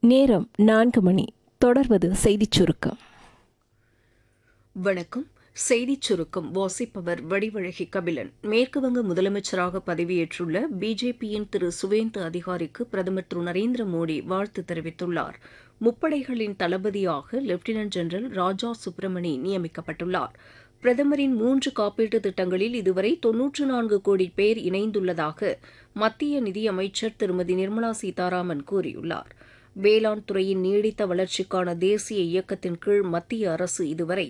நேரம் 4 மணி. தொடர்வது செய்திச் சுருக்கம். வணக்கம். செய்திச் சுருக்கம் வாசிப்பவர் வடிவழகி கபிலன். மேற்குவங்க முதலமைச்சராக பதவியேற்றுள்ள பிஜேபியின் திரு சுவேந்து அதிகாரிக்கு பிரதமர் திரு நரேந்திர மோடி வாழ்த்து தெரிவித்துள்ளார். முப்படைகளின் தளபதியாக லெப்டினன்ட் ஜெனரல் ராஜா சுப்பிரமணி நியமிக்கப்பட்டுள்ளார். பிரதமரின் 3 காப்பீட்டு திட்டங்களில் இதுவரை 94 கோடி பேர் இணைந்துள்ளதாக மத்திய நிதியமைச்சர் திருமதி நிர்மலா சீதாராமன் கூறியுள்ளார். வேளாண் துறையின் நீடித்த வளர்ச்சிக்கான தேசிய இயக்கத்தின் கீழ் மத்திய அரசு இதுவரை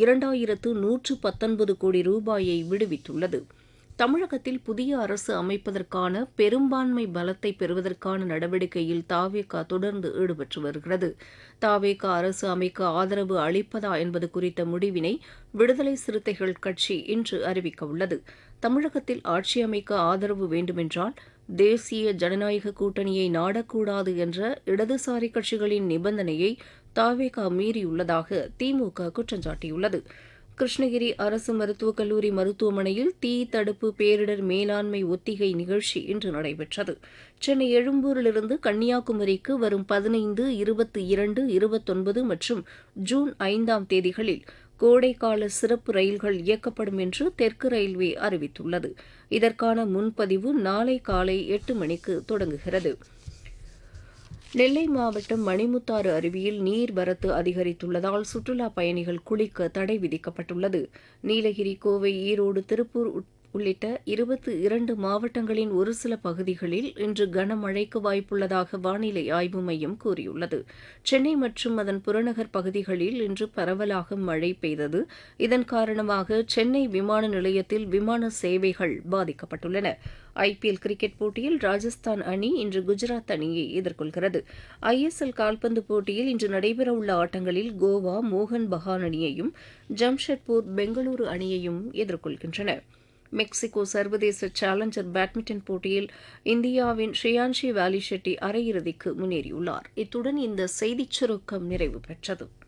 2119 கோடி ரூபாயை விடுவித்துள்ளது. தமிழகத்தில் புதிய அரசு அமைப்பதற்கான பெரும்பான்மை பலத்தை பெறுவதற்கான நடவடிக்கையில் தாவேகா தொடர்ந்து ஈடுபட்டு வருகிறது. தாவேகா அரசு அமைக்க ஆதரவு அளிப்பதா என்பது குறித்த முடிவினை விடுதலை சிறுத்தைகள் கட்சி இன்று அறிவிக்கவுள்ளது. தமிழகத்தில் ஆட்சி அமைக்க ஆதரவு வேண்டுமென்றால் தேசிய ஜனநாயக கூட்டணியை நாடக்கூடாது என்ற இடதுசாரி கட்சிகளின் நிபந்தனையை தாவேகா மீறியுள்ளதாக திமுக குற்றம் சாட்டியுள்ளது. கிருஷ்ணகிரி அரசு மருத்துவக் கல்லூரி மருத்துவமனையில் தீ தடுப்பு பேரிடர் மேலாண்மை ஒத்திகை நிகழ்ச்சி இன்று நடைபெற்றது. சென்னை எழும்பூரிலிருந்து கன்னியாகுமரிக்கு வரும் 15, 22, 29 மற்றும் ஜூன் 5ஆம் தேதிகளில் கோடைக்கால சிறப்பு ரயில்கள் இயக்கப்படும் என்று தெற்கு ரயில்வே அறிவித்துள்ளது. இதற்கான முன்பதிவு நாளை காலை 8 மணிக்கு தொடங்குகிறது. நெல்லை மாவட்டம் மணிமுத்தாறு அருவியில் நீர்வரத்து அதிகரித்துள்ளதால் சுற்றுலாப் பயணிகள் குளிக்க தடை விதிக்கப்பட்டுள்ளது. நீலகிரி, கோவை, ஈரோடு, திருப்பூர் உள்ளிட்ட 22 மாவட்டங்களின் ஒரு சில பகுதிகளில் இன்று கனமழைக்கு வாய்ப்புள்ளதாக வானிலை ஆய்வு மையம் கூறியுள்ளது. சென்னை மற்றும் அதன் புறநகர் பகுதிகளில் இன்று பரவலாக மழை பெய்தது. இதன் காரணமாக சென்னை விமான நிலையத்தில் விமான சேவைகள் பாதிக்கப்பட்டுள்ளன. IPL கிரிக்கெட் போட்டியில் ராஜஸ்தான் அணி இன்று குஜராத் அணியை எதிர்கொள்கிறது. ISL கால்பந்து போட்டியில் இன்று நடைபெறவுள்ள ஆட்டங்களில் கோவா மோகன் பகான் அணியையும் ஜம்ஷெட்பூர் பெங்களூரு அணியையும் எதிர்கொள்கின்றன. மெக்சிகோ சர்வதேச சேலஞ்சர் பேட்மிண்டன் போட்டியில் இந்தியாவின் ஷ்ரேயான்ஷி வாலி ஷெட்டி அரையிறுதிக்கு முன்னேறியுள்ளார். இத்துடன் இந்த செய்திச் சுருக்கம் நிறைவு பெற்றது.